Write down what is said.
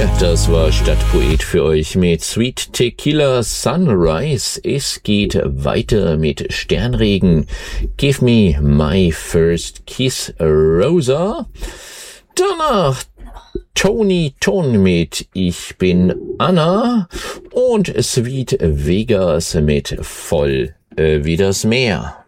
Ja, das war Stadtpoet für euch mit Sweet Tequila Sunrise. Es geht weiter mit Sternregen. Give me my first kiss, Rosa. Danach Tony Ton mit Ich bin Anna und Sweet Vegas mit Voll wie das Meer.